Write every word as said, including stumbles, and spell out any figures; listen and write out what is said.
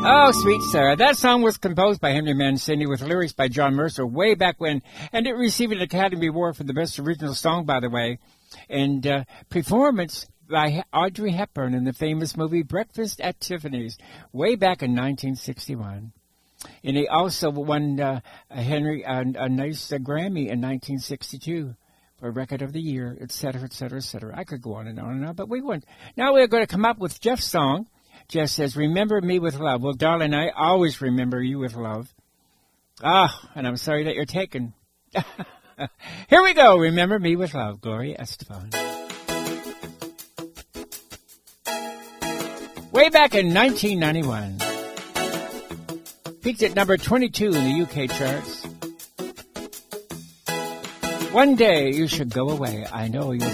Oh, sweet Sarah. That song was composed by Henry Mancini with lyrics by John Mercer way back when, and it received an Academy Award for the Best Original Song, by the way, and uh, performance by Audrey Hepburn in the famous movie Breakfast at Tiffany's way back in nineteen sixty-one. And he also won uh, a Henry uh, a nice uh, Grammy in nineteen sixty-two for Record of the Year, et cetera, et cetera, et cetera. I could go on and on and on, but we won't. Now we're going to come up with Jeff's song. Jeff says, remember me with love. Well, darling, I always remember you with love. Ah, and I'm sorry that you're taken. Here we go. Remember me with love. Gloria Estefan. Way back in nineteen ninety-one. Peaked at number twenty-two in the U K charts. One day you should go away. I know you'll